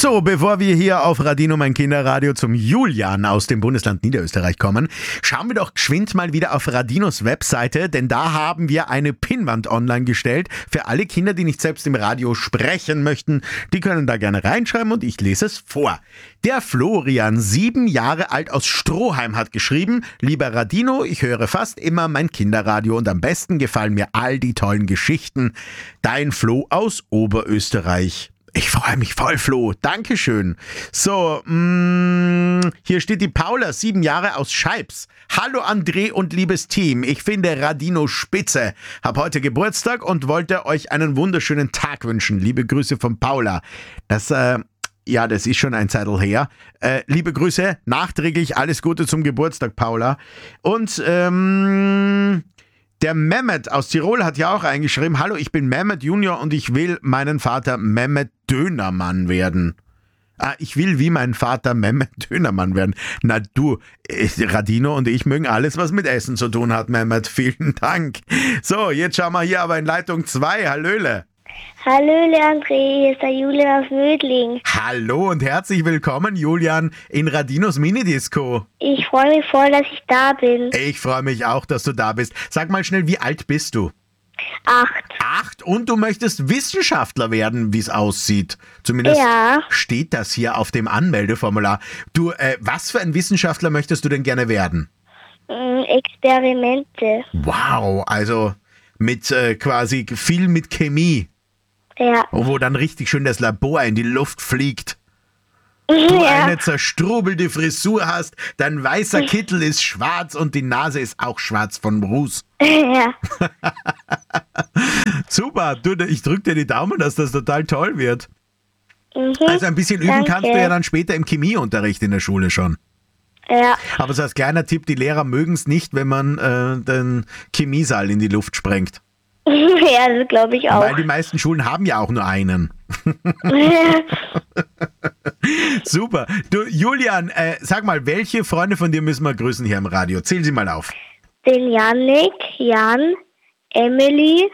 So, bevor wir hier auf Radino mein Kinderradio zum Julian aus dem Bundesland Niederösterreich kommen, schauen wir doch geschwind mal wieder auf Radinos Webseite, denn da haben wir eine Pinnwand online gestellt. Für alle Kinder, die nicht selbst im Radio sprechen möchten, die können da gerne reinschreiben und ich lese es vor. Der Florian, 7 Jahre alt aus Stroheim, hat geschrieben: Lieber Radino, ich höre fast immer mein Kinderradio und am besten gefallen mir all die tollen Geschichten. Dein Flo aus Oberösterreich. Ich freue mich voll, Flo. Dankeschön. So, hier steht die Paula, 7 Jahre aus Scheibs. Hallo André und liebes Team. Ich finde Radino spitze. Hab heute Geburtstag und wollte euch einen wunderschönen Tag wünschen. Liebe Grüße von Paula. Das ist schon ein Zeitl her. Liebe Grüße, nachträglich alles Gute zum Geburtstag, Paula. Und, der Mehmet aus Tirol hat ja auch eingeschrieben: Hallo, ich bin Mehmet Junior und ich will meinen Vater Mehmet Dönermann werden. Ich will wie mein Vater Mehmet Dönermann werden. Na du, Radino und ich mögen alles, was mit Essen zu tun hat, Mehmet. Vielen Dank. So, jetzt schauen wir hier aber in Leitung 2. Hallöle. Hallöle André, hier ist der Julian aus Mödling. Hallo und herzlich willkommen, Julian, in Radinos Minidisco. Ich freue mich voll, dass ich da bin. Ich freue mich auch, dass du da bist. Sag mal schnell, wie alt bist du? 8. 8 und du möchtest Wissenschaftler werden, wie es aussieht. Zumindest steht das hier auf dem Anmeldeformular. Du, was für ein Wissenschaftler möchtest du denn gerne werden? Experimente. Wow, also mit quasi viel mit Chemie. Ja. Wo dann richtig schön das Labor in die Luft fliegt. Du eine zerstrubelte Frisur hast, dein weißer Kittel ist schwarz und die Nase ist auch schwarz von Ruß. Ja. Super, du, ich drück dir die Daumen, dass das total toll wird. Mhm. Also ein bisschen üben kannst du ja dann später im Chemieunterricht in der Schule schon. Ja. Aber so als kleiner Tipp, die Lehrer mögen es nicht, wenn man den Chemiesaal in die Luft sprengt. Ja, das glaube ich auch. Weil die meisten Schulen haben ja auch nur einen. Super. Du, Julian, sag mal, welche Freunde von dir müssen wir grüßen hier im Radio? Zähl sie mal auf. Den Jannik, Jan, Emily,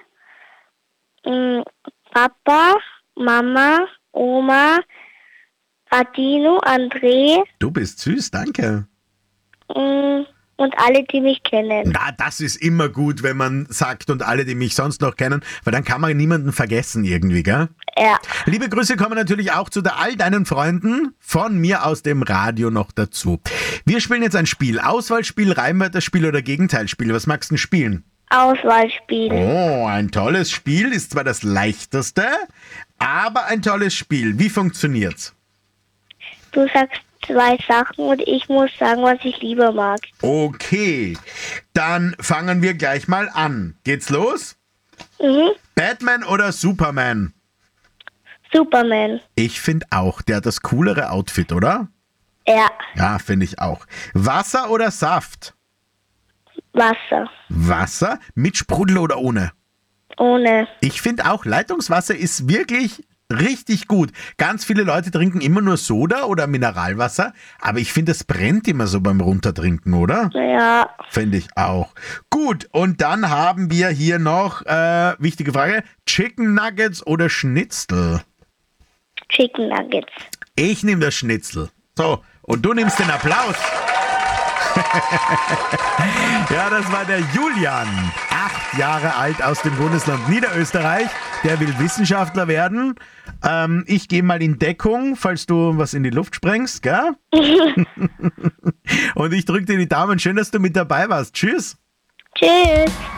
Papa, Mama, Oma, Radino, André. Du bist süß, danke. Und alle, die mich kennen. Na, das ist immer gut, wenn man sagt, und alle, die mich sonst noch kennen, weil dann kann man niemanden vergessen irgendwie, gell? Ja. Liebe Grüße kommen natürlich auch zu all deinen Freunden von mir aus dem Radio noch dazu. Wir spielen jetzt ein Spiel. Auswahlspiel, Reimwörterspiel oder Gegenteilspiel. Was magst du denn spielen? Auswahlspiel. Oh, ein tolles Spiel. Ist zwar das leichteste, aber ein tolles Spiel. Wie funktioniert's? Du sagst 2 Sachen und ich muss sagen, was ich lieber mag. Okay, dann fangen wir gleich mal an. Geht's los? Mhm. Batman oder Superman? Superman. Ich finde auch, der hat das coolere Outfit, oder? Ja. Ja, finde ich auch. Wasser oder Saft? Wasser. Wasser mit Sprudel oder ohne? Ohne. Ich finde auch, Leitungswasser ist wirklich richtig gut. Ganz viele Leute trinken immer nur Soda oder Mineralwasser, aber ich finde, es brennt immer so beim Runtertrinken, oder? Ja. Finde ich auch. Gut, und dann haben wir hier noch, wichtige Frage, Chicken Nuggets oder Schnitzel? Chicken Nuggets. Ich nehme das Schnitzel. So, und du nimmst den Applaus. Ja, das war der Julian, 8 Jahre alt aus dem Bundesland Niederösterreich. Der will Wissenschaftler werden. Ich gehe mal in Deckung, falls du was in die Luft sprengst, gell? Und ich drücke dir die Daumen. Schön, dass du mit dabei warst. Tschüss. Tschüss.